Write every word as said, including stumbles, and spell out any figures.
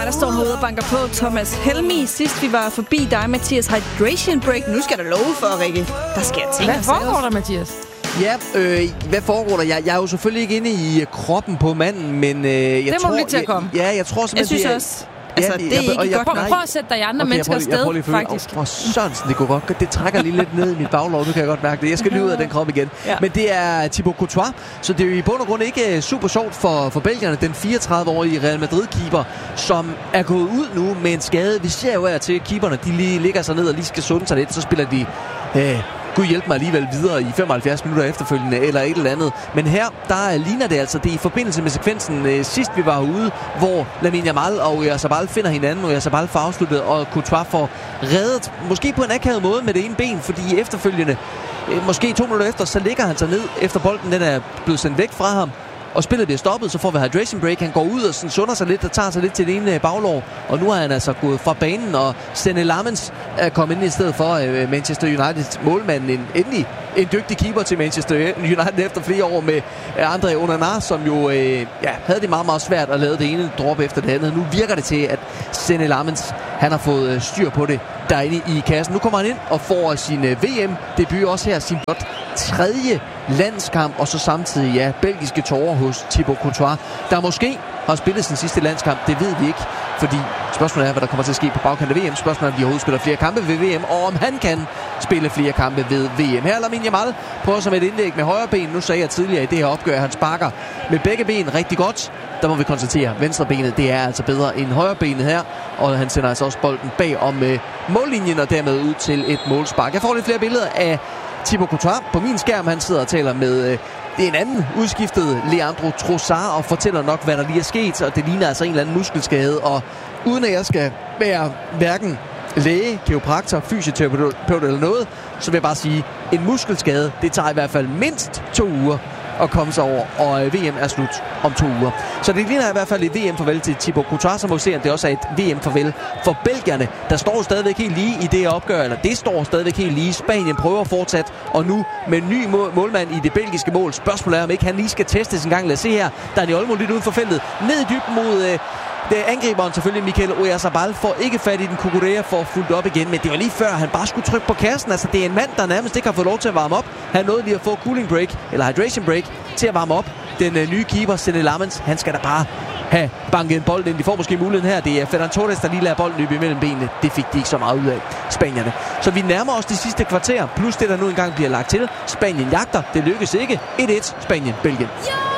der står herude og banker på. Thomas Helmi, sidst vi var forbi dig, Mathias, hydration break. Nu skal du love for, Rikke. Der sker ting. Hvad foregår der, Mathias? Ja, øh, hvad foregår der? Jeg, jeg er jo selvfølgelig ikke inde i kroppen på manden, men øh, jeg det tror... må lige til at komme. Jeg, ja, jeg tror simpelthen... Jeg synes det er, også... Altså, ja, det er ikke jeg, godt nok. Prøv at sætte dig i andre okay, menneskers sted, faktisk. Åh, oh, Sørensen, det går godt. Det trækker lige lidt ned i mit baglov. Nu kan jeg godt mærke det. Jeg skal lige ud af den krop igen. Ja. Men det er Thibaut Courtois, så det er jo i bund og grund ikke super sjovt for, for belgierne. Den fireogtredive-årige Real Madrid-keeper, som er gået ud nu med en skade. Vi ser jo her til, keeperne de lige ligger sig ned og lige skal sunde sig lidt. Så spiller de... Øh, Gud hjælp mig alligevel videre i femoghalvfjerds minutter efterfølgende, eller et eller andet. Men her, der ligner det altså, det er i forbindelse med sekvensen øh, sidst vi var ude, hvor Lamine Yamal og Oyarzabal finder hinanden, og Oyarzabal får afsluttet, og Courtois får reddet, måske på en akavet måde med det ene ben, fordi efterfølgende, øh, måske to minutter efter, så ligger han sig ned, efter bolden den er blevet sendt væk fra ham, og spillet bliver stoppet, så får vi hydration break. Han går ud og sådan sunder sig lidt og tager sig lidt til det ene baglår. Og nu er han altså gået fra banen, og Senne Lammens er kommet ind i stedet for uh, Manchester United målmanden. En, endelig en dygtig keeper til Manchester United efter flere år med uh, André Onana, som jo uh, ja, havde det meget, meget svært at lave det ene drop efter det andet. Nu virker det til, at Senne Lammens, han har fået uh, styr på det derinde i kassen. Nu kommer han ind og får sin uh, V M-debut også her, sin blot tredje landskamp, og så samtidig, ja, belgiske tårer hos Thibaut Courtois, der måske har spillet sin sidste landskamp. Det ved vi ikke, fordi spørgsmålet er, hvad der kommer til at ske på bagkant af V M. Spørgsmålet er, om de overhovedet spiller flere kampe ved V M, og om han kan spille flere kampe ved V M. Her Lamine Yamal prøver som et indlæg med højre ben. Nu sagde jeg tidligere i det her opgør, at han sparker med begge ben rigtig godt. Der må vi konstatere, at venstre benet, det er altså bedre end højre benet her, og han sender altså også bolden bag om øh, mållinjen og dermed ud til et målspark. Jeg får lidt flere billeder af Thibaut Courtois på min skærm. Han sidder og taler med øh, det er en anden udskiftet Leandro Trossard og fortæller nok, hvad der lige er sket, og det ligner altså en eller anden muskelskade. Og uden at jeg skal være hverken læge, kiropraktor, fysioterapeut eller noget, så vil jeg bare sige, en muskelskade, det tager i hvert fald mindst to uger at komme sig over, og V M er slut om to uger. Så det ligner i hvert fald et V M-farvel til Thibaut Courtois, som må se, at det også er et V M-farvel for belgierne. Der står stadigvæk helt lige i det opgør, eller det står stadigvæk helt lige. Spanien prøver fortsat, og nu med en ny målmand i det belgiske mål. Spørgsmålet er, om ikke han lige skal testes en gang. Lad os se her. Daniel Olmo lidt uden for feltet. Ned i dybden mod... Øh, Det angriberen selvfølgelig, Mikel Oyarzabal, får ikke fat i den. Kukurea får fuldt op igen, men det var lige før, han bare skulle trykke på kassen. Altså, det er en mand, der nærmest ikke har fået lov til at varme op. Han nåede lige at få cooling break, eller hydration break, til at varme op. Den øh, nye keeper, Senne Lammens, han skal da bare have banket en bold ind. De får måske muligheden her. Det er Ferran Torres, der lige lader bolden løbe imellem benene. Det fik de ikke så meget ud af, spanierne. Så vi nærmer os de sidste kvarter, plus det, der nu engang bliver lagt til. Spanien jagter. Det lykkes ikke. et et. Spanien, Belgien.